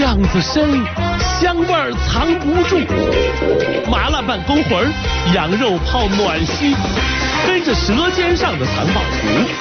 样子深，香味儿藏不住。麻辣拌勾魂，羊肉泡暖心，跟着舌尖上的藏宝图。